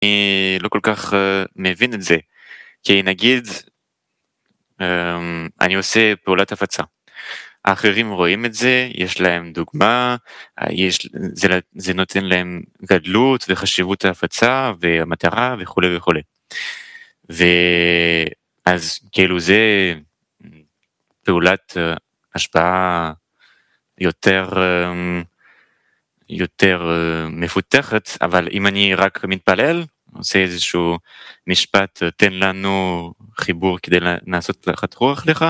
אני לא כל כך מבין את זה, כי נגיד, אני עושה פעולת הפצה, האחרים רואים את זה, יש להם דוגמה, זה נותן להם גדלות וחשיבות ההפצה והמטרה וכו' וכו'. ואז כאילו זה פעולת השפעה יותר מפותחת, אבל אם אני רק מתפלל, עושה איזשהו משפט, תן לנו חיבור כדי לעשות לחת רוח לך,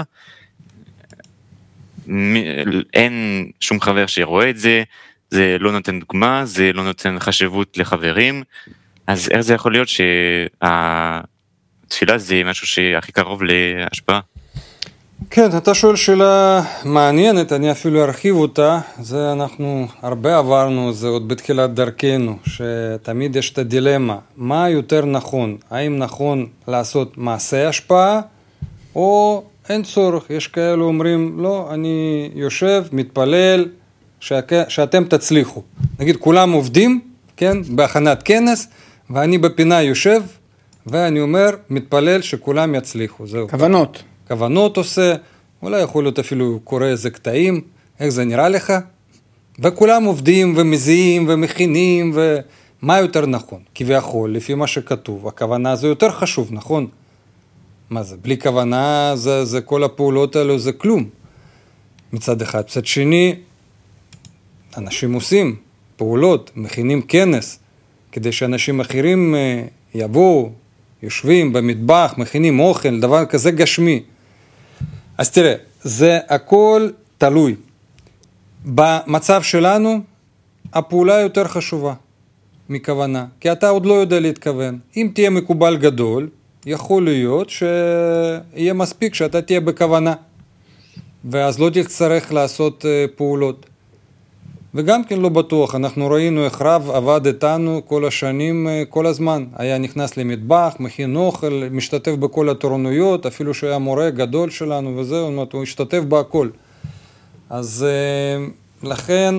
אין שום חבר שרואה את זה, זה לא נותן דוגמה, זה לא נותן חשיבות לחברים, אז איך זה יכול להיות שהתפילה זה משהו שהכי קרוב להשפעה? כן, אתה שואל שאלה מעניינת, אני אפילו ארחיב אותה, זה אנחנו הרבה עברנו, זה עוד בתחילת דרכנו, שתמיד יש את הדילמה, מה יותר נכון, האם נכון לעשות מעשה השפעה, או אין צורך, יש כאלו אומרים, לא, אני יושב, מתפלל, שאתם תצליחו. נגיד, כולם עובדים, כן, בהכנת כנס, ואני בפינה יושב, ואני אומר, מתפלל שכולם יצליחו, זהו. כוונות עושה, אולי יכול להיות אפילו קורא איזה קטעים, איך זה נראה לך? וכולם עובדים ומזיעים ומכינים, ומה יותר נכון? כביכול, לפי מה שכתוב, הכוונה זה יותר חשוב, נכון? מה זה? בלי כוונה, זה כל הפעולות האלו, זה כלום. מצד אחד. מצד שני, אנשים עושים פעולות, מכינים כנס, כדי שאנשים אחרים יבואו, יושבים במטבח, מכינים אוכל, דבר כזה גשמי. אז תראה, זה הכל תלוי. במצב שלנו, הפעולה יותר חשובה מכוונה, כי אתה עוד לא יודע להתכוון. אם תהיה מקובל גדול, יכול להיות שיהיה מספיק שאתה תהיה בכוונה, ואז לא תצטרך לעשות פעולות. וגם כן לא בטוח, אנחנו ראינו איך רב עבד איתנו כל השנים, כל הזמן. היה נכנס למטבח, מכין אוכל, משתתף בכל התורנויות, אפילו שהיה מורה גדול שלנו וזהו, הוא השתתף בהכל. אז לכן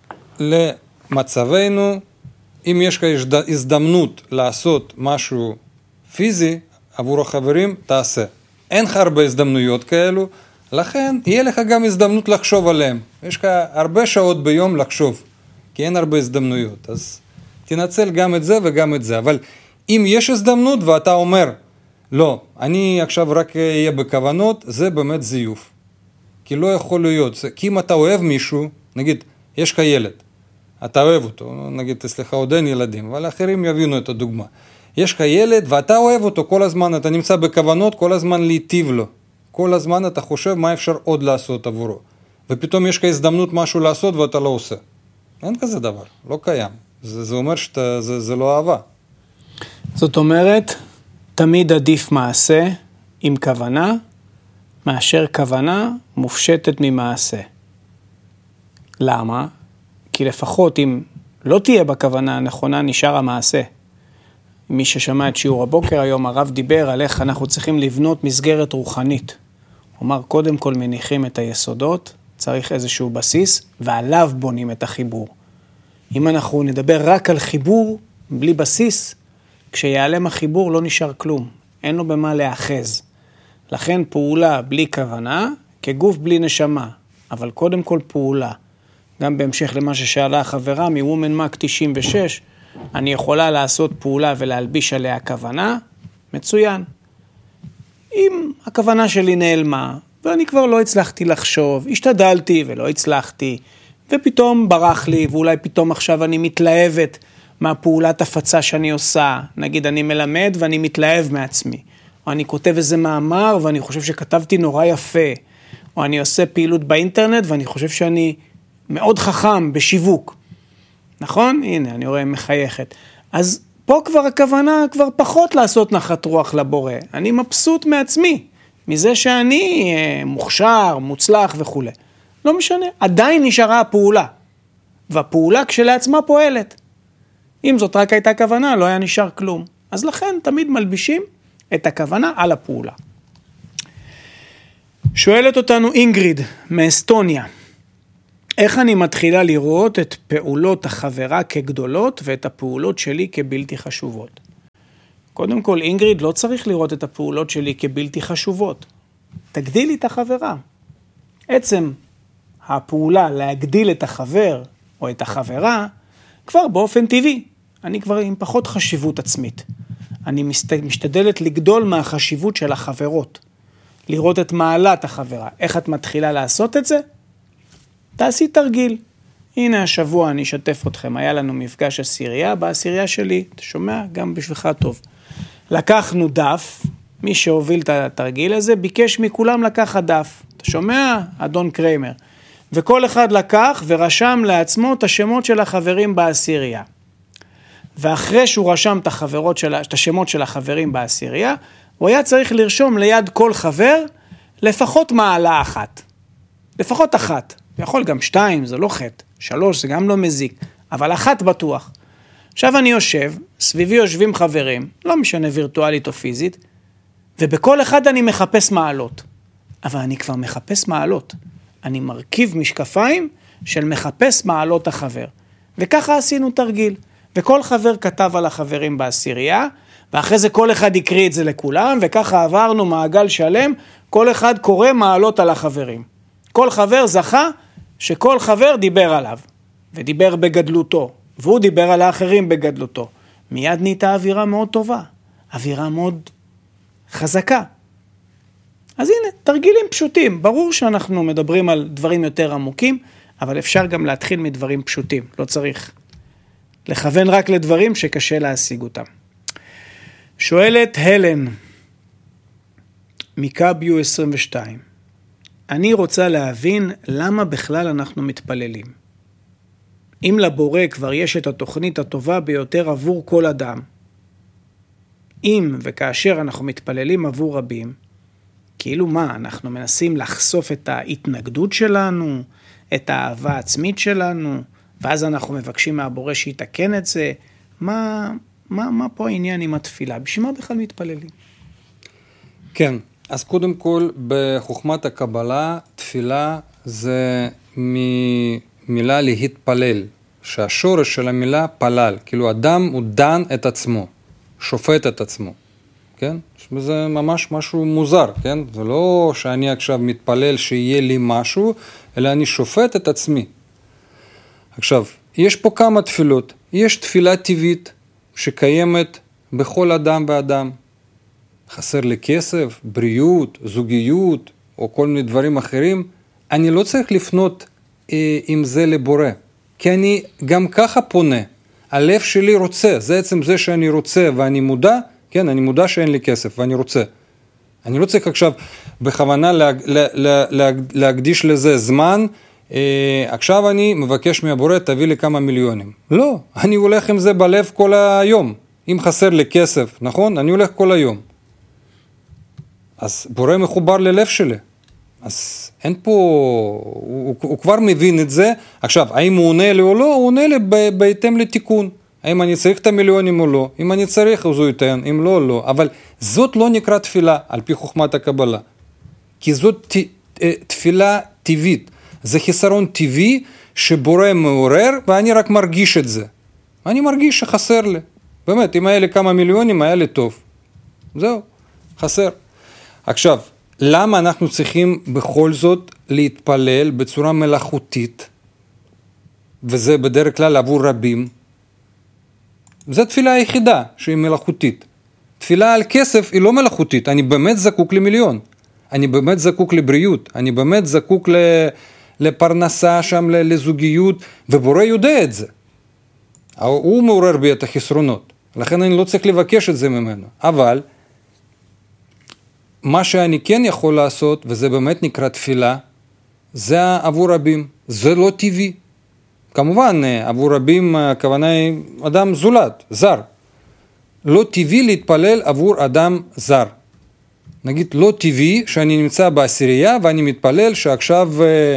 למצבנו, אם יש הזדמנות לעשות משהו פיזי עבור החברים, תעשה. אין לך הרבה הזדמנויות כאלו, לכן תהיה לך גם הזדמנות לחשוב עליהם. יש לך הרבה שעות ביום לחשוב, כי אין הרבה הזדמנויות. אז תנצל גם את זה וגם את זה. אבל אם יש הזדמנות ואתה אומר, לא, אני עכשיו רק אהיה בכוונות, זה באמת זיוף. כי לא יכול להיות. כי אם אתה אוהב מישהו, נגיד, יש לך ילד, אתה אוהב אותו, נגיד, סליחה, עוד אין ילדים, אבל אחרים יבינו את הדוגמה. יש לך ילד ואתה אוהב אותו כל הזמן, אתה נמצא בכוונות, כל הזמן להיטיב לו. כל הזמן אתה חושב מה אפשר עוד לעשות עבורו. ופתאום יש לך הזדמנות משהו לעשות ואתה לא עושה. אין כזה דבר, לא קיים. זה אומר שזה לא אהבה. זאת אומרת, תמיד עדיף מעשה עם כוונה, מאשר כוונה מופשטת ממעשה. למה? כי לפחות אם לא תהיה בכוונה הנכונה, נשאר המעשה. מי ששמע את שיעור הבוקר היום, הרב דיבר על איך אנחנו צריכים לבנות מסגרת רוחנית. הוא אמר, קודם כל מניחים את היסודות, צריך איזשהו בסיס, ועליו בונים את החיבור. אם אנחנו נדבר רק על חיבור, בלי בסיס, כשיעלם החיבור לא נשאר כלום. אין לו במה להאחז. לכן פעולה בלי כוונה, כגוף בלי נשמה. אבל קודם כל פעולה. גם בהמשך למה ששאלה החברה, מ-Woman Mac 96, אני יכולה לעשות פעולה ולהלביש עליה כוונה, מצוין. אם הכוונה שלי נעלמה, ואני כבר לא הצלחתי לחשוב, השתדלתי ולא הצלחתי, ופתאום ברח לי, ואולי פתאום עכשיו אני מתלהבת מהפעולת הפצה שאני עושה. נגיד אני מלמד ואני מתלהב מעצמי, או אני כותב איזה מאמר ואני חושב שכתבתי נורא יפה, או אני עושה פעילות באינטרנט ואני חושב שאני מאוד חכם בשיווק. נכון? הנה, אני רואה מחייכת. אז פה כבר הכוונה, כבר פחות לעשות נחת רוח לבורא. אני מבסוט מעצמי, מזה שאני מוכשר, מוצלח וכו'. לא משנה, עדיין נשארה הפעולה. והפעולה כשלעצמה פועלת. אם זאת רק הייתה כוונה, לא היה נשאר כלום. אז לכן תמיד מלבישים את הכוונה על הפעולה. שואלת אותנו אינגריד מאסטוניה. איך אני מתחילה לראות את פעולות החברה כגדולות ואת הפעולות שלי כבלתי חשובות? קודם כל, אינגריד, לא צריך לראות את הפעולות שלי כבלתי חשובות. תגדילי את החברה. עצם הפעולה להגדיל את החבר או את החברה, כבר באופן טבעי. אני כבר עם פחות חשיבות עצמית. אני משתדלת לגדול מהחשיבות של החברות. לראות את מעלת החברה. איך את מתחילה לעשות את זה? תעשי תרגיל. הנה השבוע אני אשתף אתכם. היה לנו מפגש עשירייה, בעשירייה שלי, אתה שומע? גם בשבילך טוב. לקחנו דף, מי שהוביל את התרגיל הזה, ביקש מכולם לקחת דף. אתה שומע? אדון קריימר. וכל אחד לקח ורשם לעצמו את השמות של החברים בעשירייה. ואחרי שהוא רשם את השמות של החברים בעשירייה, הוא היה צריך לרשום ליד כל חבר לפחות מעלה אחת. לפחות אחת. יכול גם 2, זה לא חטא. 3, זה גם לא מזיק. אבל 1 בטוח. עכשיו אני יושב, סביבי יושבים חברים, לא משנה וירטואלית או פיזית, ובכל אחד אני מחפש מעלות. אבל אני כבר מחפש מעלות. אני מרכיב משקפיים של מחפש מעלות החבר. וככה עשינו תרגיל. וכל חבר כתב על החברים בעשירייה, ואחרי זה כל אחד יקריא את זה לכולם, וככה עברנו מעגל שלם, כל אחד קורא מעלות על החברים. כל חבר זכה שכל חבר דיבר עליו, ודיבר בגדלותו, והוא דיבר על האחרים בגדלותו. מיד נהייתה אווירה מאוד טובה, אווירה מאוד חזקה. אז הנה, תרגילים פשוטים. ברור שאנחנו מדברים על דברים יותר עמוקים, אבל אפשר גם להתחיל מדברים פשוטים. לא צריך לכוון רק לדברים שקשה להשיג אותם. שואלת הלן, מקביו 22. אני רוצה להבין למה בכלל אנחנו מתפללים. אם לבורא כבר יש את התוכנית הטובה ביותר עבור כל אדם, אם וכאשר אנחנו מתפללים עבור רבים, כאילו מה, אנחנו מנסים לחשוף את ההתנגדות שלנו, את האהבה העצמית שלנו, ואז אנחנו מבקשים מהבורא שיתקן את זה. מה פה העניין עם התפילה? בשביל מה בכלל מתפללים? כן, אז קודם כל בחוכמת הקבלה, תפילה זה ממילה להתפלל, שהשורש של המילה פלל, כאילו אדם הוא דן את עצמו, שופט את עצמו, כן? וזה ממש משהו מוזר, כן? זה לא שאני עכשיו מתפלל שיהיה לי משהו, אלא אני שופט את עצמי. עכשיו, יש פה כמה תפילות. יש תפילה טבעית שקיימת בכל אדם ואדם. חסר לי כסף, בריאות, זוגיות, או כל מיני דברים אחרים. אני לא צריך לפנות עם זה לבורא, כי אני גם ככה פונה. הלב שלי רוצה, זה עצם זה שאני רוצה ואני מודע, כן, אני מודע שאין לי כסף ואני רוצה. אני לא צריך עכשיו בכוונה להקדיש לזה זמן, עכשיו אני מבקש מהבורא, תביא לי כמה מיליונים. לא, אני הולך עם זה בלב כל היום. אם חסר לי כסף, נכון? אני הולך כל היום. אז בורא מחובר ללב שלי. אז אין פה, הוא כבר מבין את זה. עכשיו, האם הוא עונה לי או לא? הוא עונה לי בהתאם לתיקון. האם אני צריך את המיליונים או לא? אם אני צריך, אז הוא ייתן, אם לא, לא. אבל זאת לא נקרא תפילה, על פי חוכמת הקבלה. כי זאת תפילה טבעית. זה חיסרון טבעי שבורא מעורר, ואני רק מרגיש את זה. אני מרגיש שחסר לי. באמת, אם היה לי כמה מיליונים, היה לי טוב. זהו, חסר. עכשיו, למה אנחנו צריכים בכל זאת להתפלל בצורה מלאכותית, וזה בדרך כלל עבור רבים? זו תפילה היחידה שהיא מלאכותית. תפילה על כסף היא לא מלאכותית, אני באמת זקוק למיליון. אני באמת זקוק לבריאות, אני באמת זקוק לפרנסה שם, לזוגיות, ובורא יודע את זה. הוא מעורר בי את החסרונות, לכן אני לא צריך לבקש את זה ממנו. אבל מה שאני כן יכול לעשות, וזה באמת נקרא תפילה, זה עבור רבים, זה לא טבעי. כמובן, עבור רבים הכוונה היא אדם זולת, זר. לא טבעי להתפלל עבור אדם זר. נגיד, לא טבעי שאני נמצא בעשירייה ואני מתפלל שעכשיו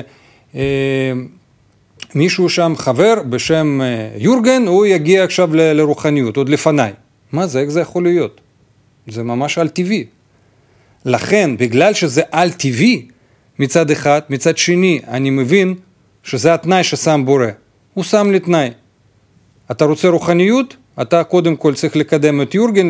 מישהו שם חבר בשם יורגן, הוא יגיע עכשיו לרוחניות, עוד לפניי. מה זה? איך זה יכול להיות? זה ממש על טבעי. לכן, בגלל שזה על טבעי מצד אחד, מצד שני, אני מבין שזה התנאי ששם בורא. הוא שם לי תנאי. אתה רוצה רוחניות? אתה קודם כל צריך לקדם את יורגן,